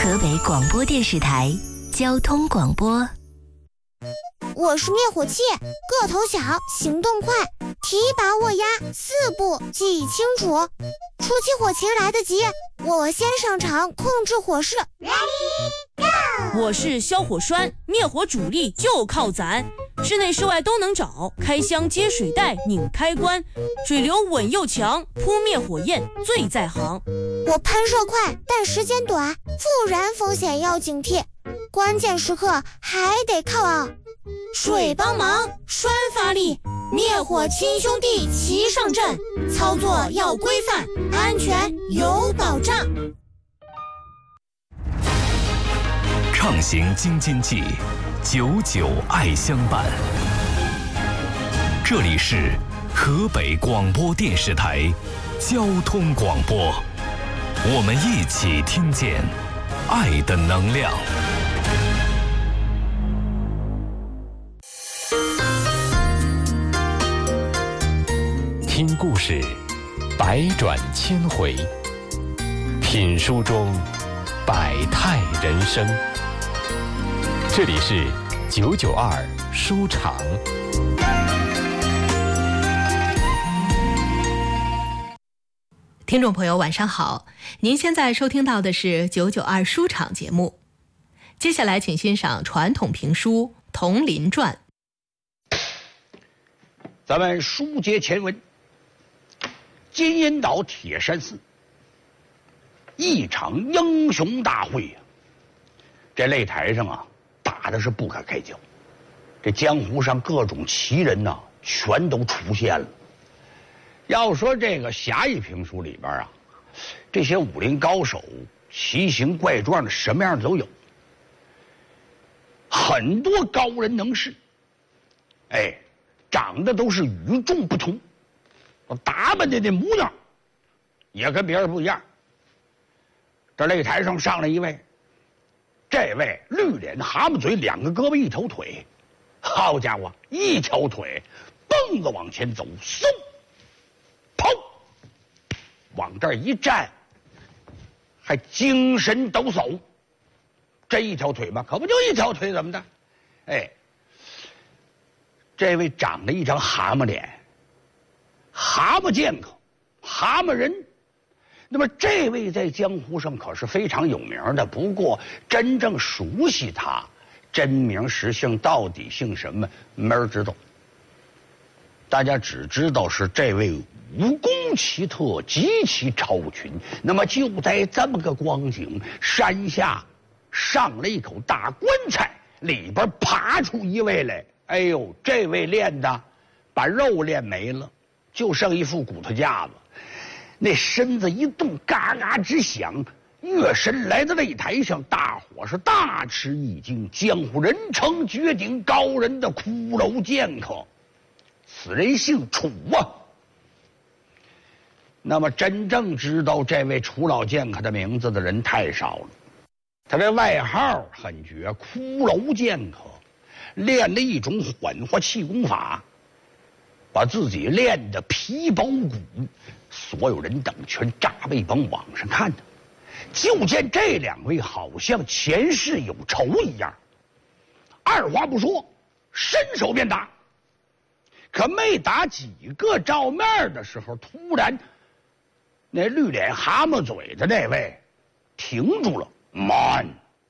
河北广播电视台交通广播。 我是灭火器，个头小，行动快，提拔握压4步记忆清楚。初期火情来得及，我先上场控制火势。 我是消火栓，灭火主力就靠咱，室内室外都能找，开箱接水袋拧开关，水流稳又强，扑灭火焰最在行。 我喷射快，但时间短，复燃风险要警惕，关键时刻还得靠水帮忙，栓发力，灭火亲兄弟齐上阵，操作要规范，安全有保障。 畅行京津冀，99爱相伴。这里是河北广播电视台交通广播，我们一起听见爱的能量。听故事，百转千回；品书中，百态人生。这里是992书场。 听众朋友晚上好，您现在收听到的是992书场节目。接下来请欣赏传统评书《铜林传》。 咱们书接前文，金银岛铁山寺一场英雄大会呀，这擂台上啊打的是不可开交，这江湖上各种奇人呐全都出现了。要说这个侠义评书里边啊，这些武林高手奇形怪状的什么样的都有，很多高人能士，长得都是与众不同，打扮的模样也跟别人不一样。这擂台上上来一位，这位绿脸蛤蟆嘴，2个胳膊1条腿，好家伙，1条腿蹦子往前走，嗖，砰，往这儿一站，还精神抖擞。这1条腿嘛，可不就1条腿，怎么的？这位长了一张蛤蟆脸，蛤蟆剑客，蛤蟆人。那么这位在江湖上可是非常有名的，不过真正熟悉他真名实姓到底姓什么没人知道，大家只知道是这位武功奇特，极其超群。那么就在这么个光景，山下上了一口大棺材，里边爬出一位来。哎呦，这位练的把肉练没了，就剩一副骨头架子，那身子一动嘎嘎直响，跃身来到擂台上，大伙是大吃一惊。江湖人称绝顶高人的骷髅剑客，此人姓楚啊。那么真正知道这位楚老剑客的名字的人太少了，他这外号很绝，骷髅剑客，练了一种缓化气功法，把自己练得皮包骨，所有人等全扎背帮往上看的，就见这2位好像前世有仇一样，二话不说伸手便打。可没打几个照面的时候，突然那绿脸蛤蟆嘴的那位停住了。慢，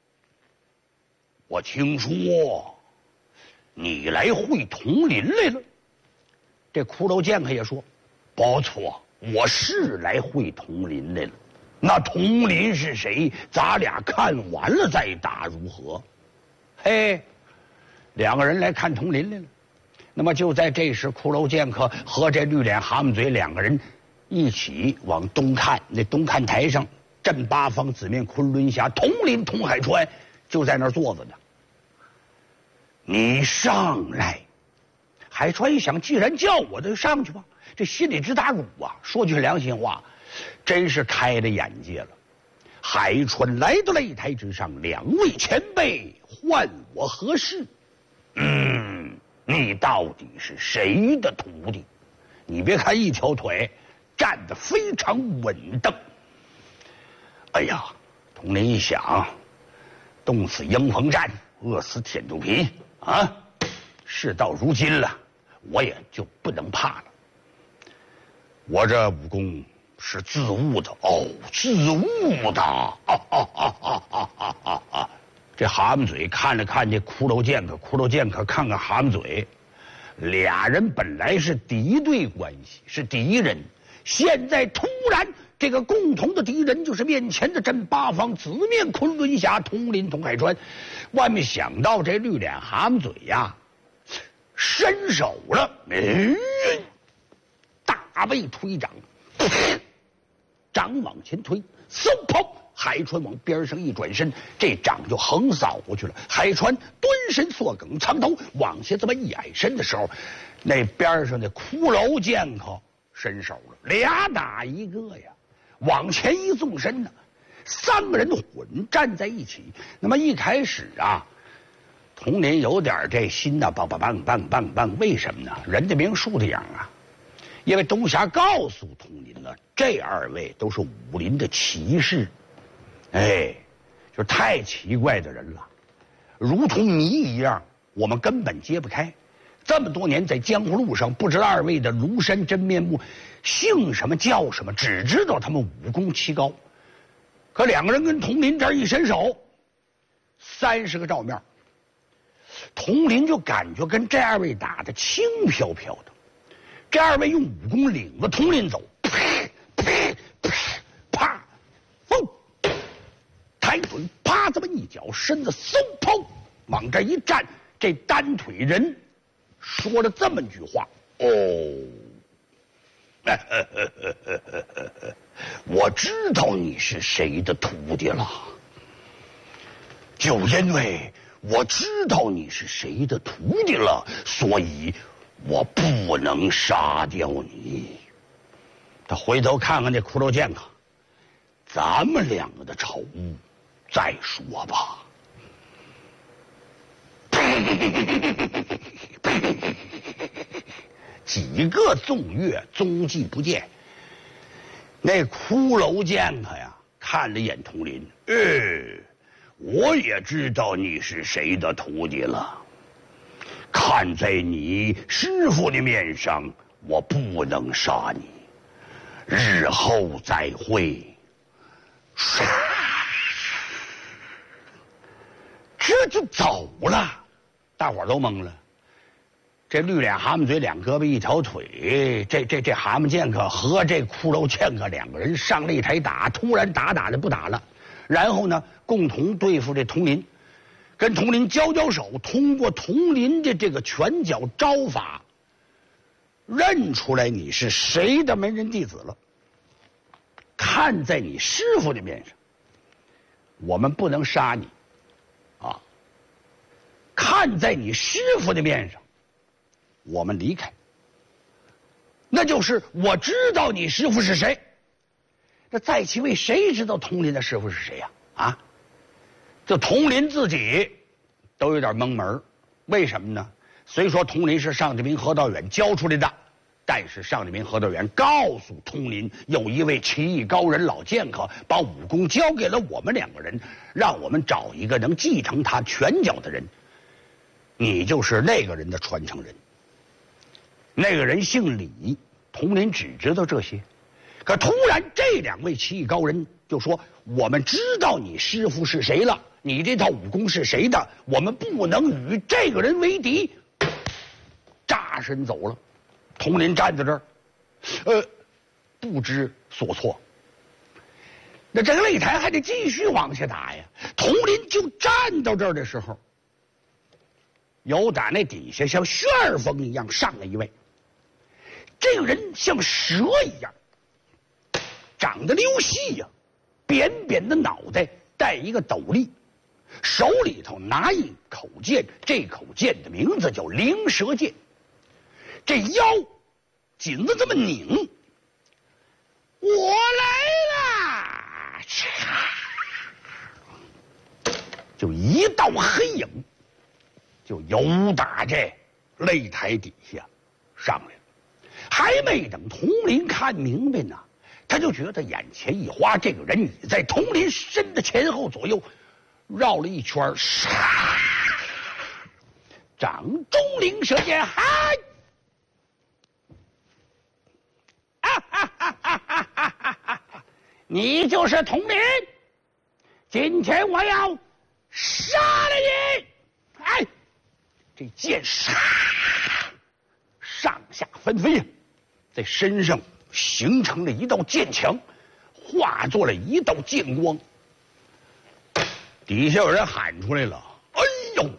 我听说你来会铜林来了。这骷髅剑客也说，不错，我是来会铜林来了。那铜林是谁？咱俩看完了再打如何？嘿，2个人来看铜林来了。那么就在这时，骷髅剑客和这绿脸蛤蟆嘴2个人一起往东看，那东看台上正八方紫面昆仑峡，铜林铜海川就在那儿坐着呢。你上来。海川一想，既然叫我就上去吧，这心里直打鼓啊。说句良心话，真是开了眼界了。海川来到擂台之上，2位前辈唤我何事？你到底是谁的徒弟？你别看1条腿，站得非常稳当。哎呀，佟林一想， 冻死迎风站，饿死天肚皮啊！事到如今了，我也就不能怕了。我这武功是自悟的哦，自悟的这蛤蟆嘴看了看这骷髅剑客，骷髅剑客看看蛤蟆嘴，俩人本来是敌对关系，是敌人，现在突然这个共同的敌人就是面前的镇八方紫面昆仑侠统领统海川。万没想到这绿脸蛤蟆嘴呀，伸手了，大卫推掌，掌往前推，嗖砰！海川往边上一转身，这掌就横扫过去了。海川蹲身缩梗，藏头往下这么一矮身的时候，那边上的骷髅剑客伸手了，俩打一个呀，往前一纵身呢，三个人混站在一起。那么一开始啊，佟林有点这心呐，棒，为什么呢？人家明树的样啊。因为东霞告诉佟林了，这二位都是武林的骑士，就是太奇怪的人了，如同谜一样，我们根本揭不开。这么多年在江湖路上，不知二位的庐山真面目，姓什么叫什么，只知道他们武功奇高。可两个人跟佟林这儿一伸手，30个照面，佟林就感觉跟这二位打得轻飘飘的。这二位用武功领着佟林走，啪，风，抬腿啪这么一脚，身子嗖砰往这一站，这单腿人说了这么句话：我知道你是谁的徒弟了，就因为我知道你是谁的徒弟了，所以我不能杀掉你。他回头看看这骷髅剑客，咱们两个的仇再说吧。几个纵跃，踪迹不见。那骷髅剑客呀，看了眼佟林，我也知道你是谁的徒弟了。看在你师傅的面上，我不能杀你。日后再会。这就走了，大伙儿都懵了。这绿脸蛤蟆嘴两胳膊一条腿，这蛤蟆剑客和这骷髅剑客两个人上擂台打，突然打的不打了，然后呢，共同对付这佟林。跟佟林交手，通过佟林的这个拳脚招法，认出来你是谁的门人弟子了。看在你师傅的面上，我们不能杀你，啊！看在你师傅的面上，我们离开。那就是我知道你师傅是谁。那在其位，谁知道佟林的师傅是谁呀？啊？就佟林自己都有点蒙门，为什么呢？虽说佟林是上志明、何道远教出来的，但是上志明、何道远告诉佟林，有一位奇艺高人老剑客把武功交给了我们两个人，让我们找一个能继承他拳脚的人。你就是那个人的传承人。那个人姓李，佟林只知道这些。可突然这两位奇艺高人就说，我们知道你师傅是谁了，你这套武功是谁的，我们不能与这个人为敌。扎身走了。佟林站在这儿，不知所措。那这个擂台还得继续往下打呀。佟林就站到这儿的时候，有打那底下像旋风一样上来一位，这个人像蛇一样，长得溜细呀，扁扁的脑袋，戴一个斗笠，手里头拿一口剑，这口剑的名字叫灵蛇剑。这腰紧的这么拧，我来了，就一道黑影就由打这擂台底下上来了。还没等佟林看明白呢，他就觉得眼前一花，这个人已在佟林身的前后左右绕了一圈，掌中灵蛇剑，嗨！你就是统领，今天我要杀了你！哎，这剑上下翻飞，在身上形成了一道剑墙，化作了一道剑光。底下有人喊出来了：“哎呦，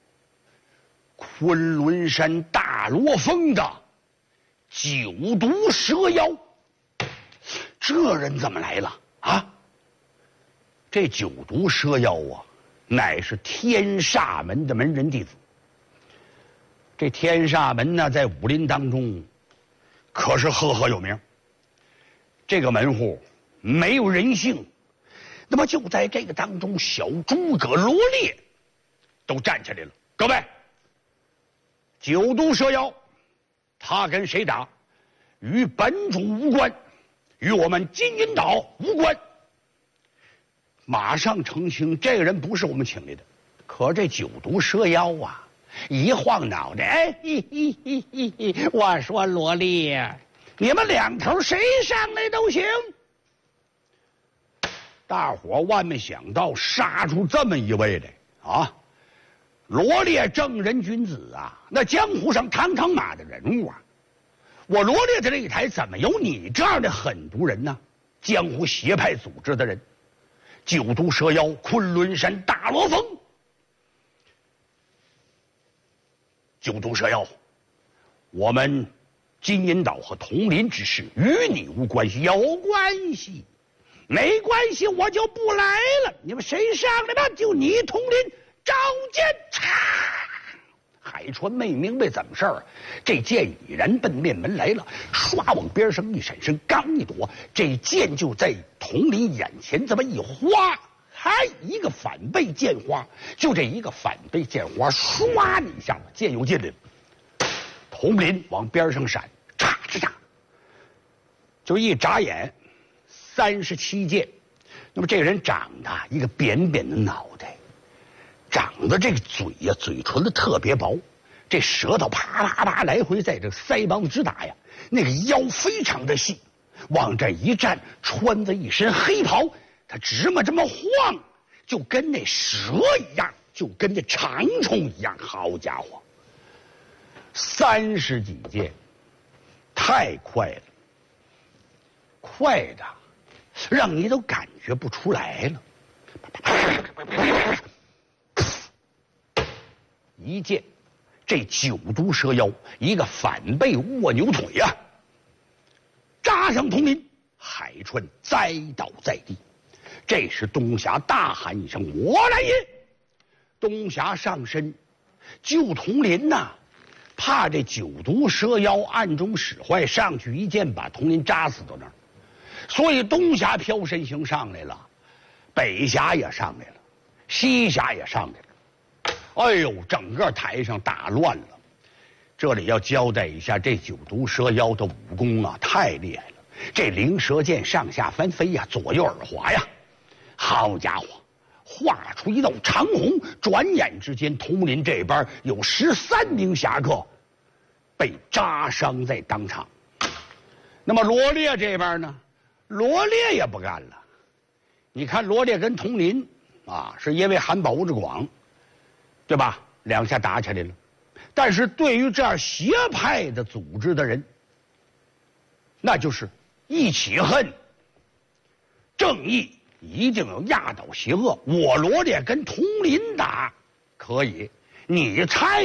昆仑山大罗峰的九毒蛇妖！”这人怎么来了啊？这九毒蛇妖啊，乃是天煞门的门人弟子。这天煞门呢，在武林当中可是赫赫有名。这个门户没有人性，那么就在这个当中，小诸葛罗烈都站起来了。各位，九毒蛇妖，他跟谁打，与本主无关，与我们金银岛无关。马上澄清，这个人不是我们请来的。可这九毒蛇妖啊，一晃脑袋，哎，我说罗烈，你们两头谁上来都行。大伙万没想到，杀出这么一位来啊！罗烈正人君子啊，那江湖上堂堂马的人物啊。我罗烈的擂台怎么有你这样的狠毒人呢？江湖邪派组织的人，九毒蛇妖，昆仑山大罗峰。九毒蛇妖，我们金银岛和铜陵之事与你无关系，有关系。没关系，我就不来了。你们谁上来吧？就你铜陵召见。海川没明白怎么事儿，这剑已然奔面门来了，唰往边上一闪身，刚一躲，这剑就在铜陵眼前这么一花，还一个反背剑花，就这一个反背剑花，唰一下，剑又进来了。铜陵往边上闪，嚓嚓嚓，就一眨眼，37剑。那么这个人长得一个扁扁的脑袋，长得这个嘴呀，嘴唇子特别薄，这舌头啪啪啪来回在这腮帮子直打呀，那个腰非常的细，往这一站，穿着一身黑袍，他直么这么晃，就跟那蛇一样，就跟这长虫一样。好家伙，30几剑，太快了，快的让你都感觉不出来了。一剑，这九毒蛇妖一个反背卧牛腿啊，扎上铜陵，海川栽倒在地。这时东霞大喊一声：“我来也！”东霞上身救铜陵呐，怕这九毒蛇妖暗中使坏，上去一剑把铜陵扎死到那儿。所以东霞飘身形上来了，北霞也上来了，西霞也上来了。哎呦，整个台上打乱了。这里要交代一下，这九毒蛇妖的武功啊，太厉害了。这灵蛇剑上下翻飞呀，左右耳滑呀，好家伙，画出一道长虹。转眼之间，铜陵这边有13名侠客被扎伤在当场。那么罗烈这边呢？罗烈也不干了。你看罗烈跟铜陵啊，是因为含宝物之广，对吧？两下打起来了。但是对于这样邪派的组织的人，那就是一起恨。正义一定要压倒邪恶。我罗烈跟铜陵打可以，你猜